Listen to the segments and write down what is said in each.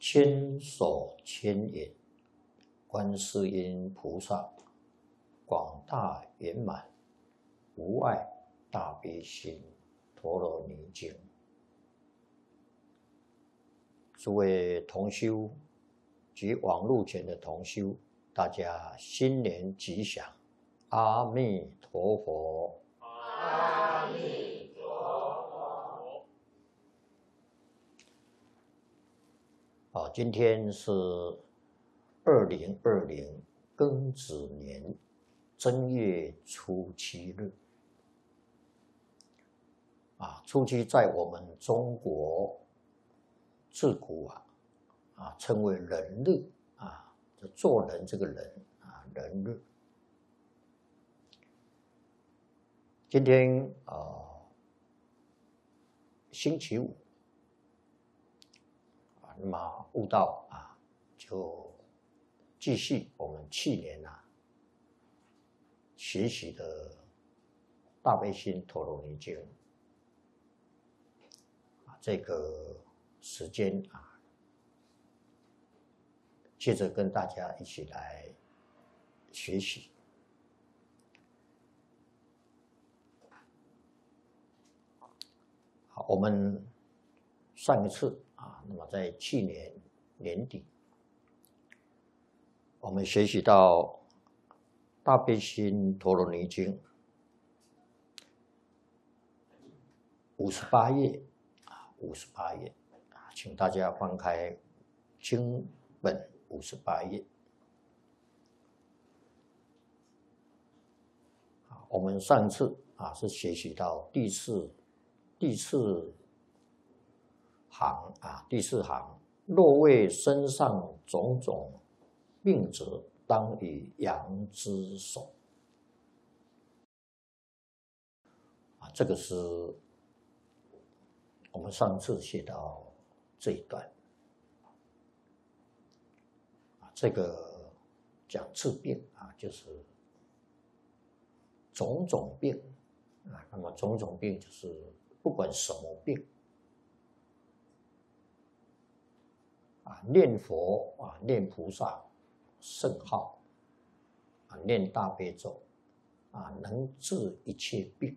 千手千眼，观世音菩萨，广大圆满，无碍大悲心，陀罗尼经。诸位同修及网络前的同修，大家新年吉祥！阿弥陀佛！ 阿弥陀佛！ 好，今天是2020庚子年正月初7日。初七在我们中国自古称为人日就做人这个人人日。今天星期五那么悟道就继续我们去年学习的大悲心陀罗尼经这个时间接着跟大家一起来学习。好，我们上一次那么在去年年底，我们学习到大悲心陀罗尼经58页58页请大家翻开经本58页。我们上次是学习到第四行，若为身上种种病者，当以扬之手。这个是我们上次学到这一段。这个讲治病就是种种病那么种种病就是不管什么病念佛念菩萨圣号念大悲咒能治一切病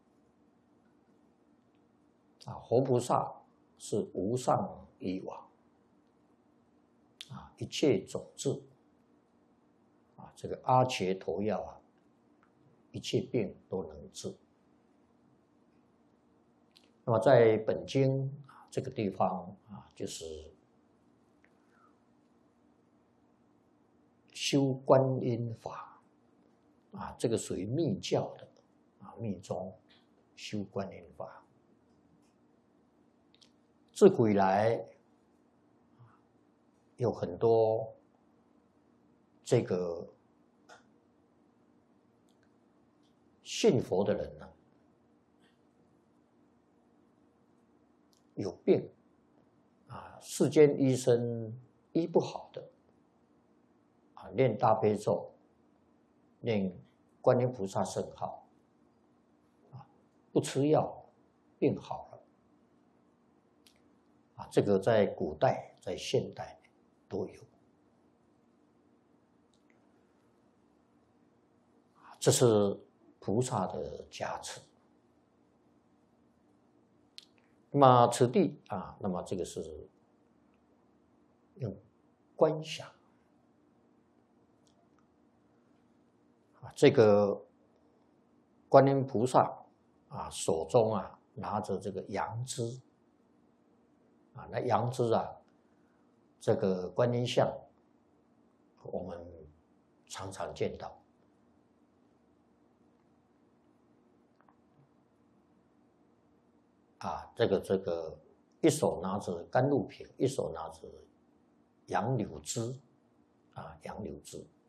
活菩萨是无上医王一切种治这个阿伽陀药一切病都能治。那么在本经这个地方就是修观音法这个属于密教的密宗修观音法。自古以来有很多这个信佛的人有病世间医生医不好的念大悲咒念观音菩萨圣号不吃药病好了这个在古代在现代都有。这是菩萨的加持。那么此地那么这个是用观想这个观音菩萨手中拿着这个杨枝那杨枝这个观音像我们常常见到这个一手拿着甘露瓶，一手拿着杨柳枝杨柳枝